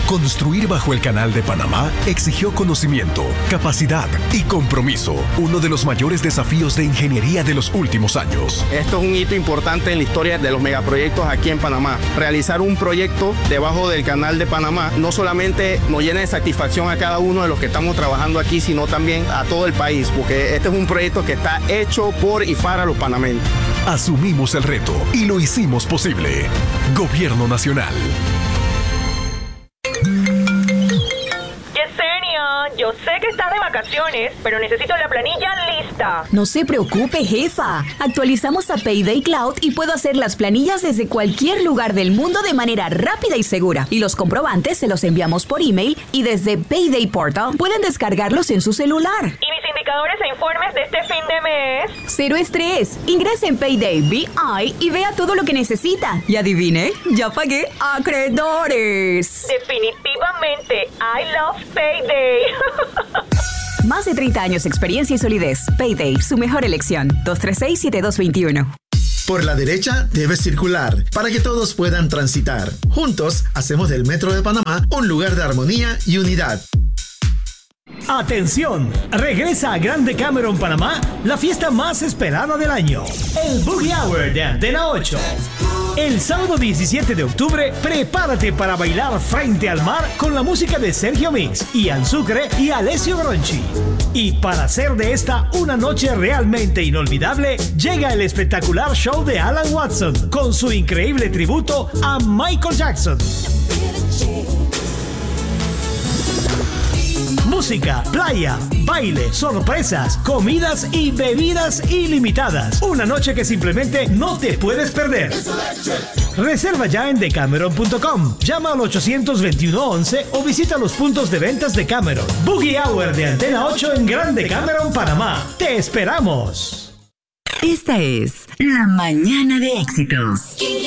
Construir bajo el Canal de Panamá exigió conocimiento, capacidad y compromiso, uno de los mayores desafíos de ingeniería de los últimos años. Esto es un hito importante en la historia de los megaproyectos aquí en Panamá. Realizar un proyecto debajo del Canal de Panamá no solamente nos llena de satisfacción a cada uno de los que estamos trabajando aquí, sino también a todo el país, porque este es un proyecto que está hecho por y para los panameños. Asumimos el reto y lo hicimos posible. Gobierno Nacional. Yo sé que está de vacaciones, pero necesito la planilla lista. No se preocupe, jefa. Actualizamos a Payday Cloud y puedo hacer las planillas desde cualquier lugar del mundo de manera rápida y segura. Y los comprobantes se los enviamos por email y desde Payday Portal pueden descargarlos en su celular. ¿Y mis indicadores e informes de este fin de mes? Cero estrés. Ingrese en Payday BI y vea todo lo que necesita. Y adivine, ya pagué acreedores. Definitivamente, I love Payday. Más de 30 años de experiencia y solidez. Payday, su mejor elección. 236-7221. Por la derecha debes circular para que todos puedan transitar. Juntos hacemos del Metro de Panamá un lugar de armonía y unidad. ¡Atención! Regresa a Grande Cameron, Panamá, la fiesta más esperada del año, el Boogie Hour de Antena 8. El sábado 17 de octubre, prepárate para bailar frente al mar con la música de Sergio Mix, Ian Sucre y Alessio Gronchi. Y para hacer de esta una noche realmente inolvidable, llega el espectacular show de Alan Watson con su increíble tributo a Michael Jackson. Música, playa, baile, sorpresas, comidas y bebidas ilimitadas. Una noche que simplemente no te puedes perder. Reserva ya en decameron.com. Llama al 821-11 o visita los puntos de ventas de Cameron. Boogie Hour de Antena 8 en Grande Cameron, Panamá. ¡Te esperamos! Esta es La Mañana de Éxitos.